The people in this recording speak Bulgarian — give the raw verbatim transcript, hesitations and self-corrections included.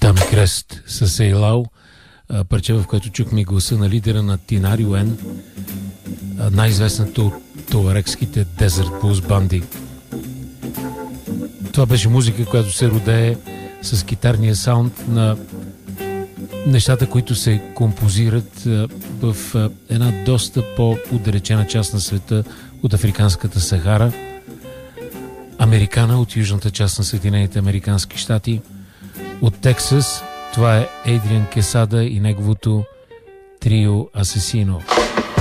Там е крест с Ейлау, парче, в което чухме гласа на лидера на Тинар Уен, най-известната от туарекските Desert Blues банди. Това беше музика, която се родее с китарния саунд на нещата, които се композират в една доста по-отдалечена част на света от Африканската Сахара. Американа от южната част на Съединените американски щати. От Тексас това е Адриан Кесада и неговото трио Асесино.